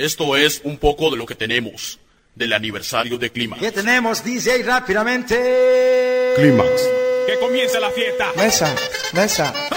Esto es un poco de lo que tenemos del aniversario de Clímax. ¿Qué tenemos, DJ, rápidamente? Clímax. Que comience la fiesta. Mesa.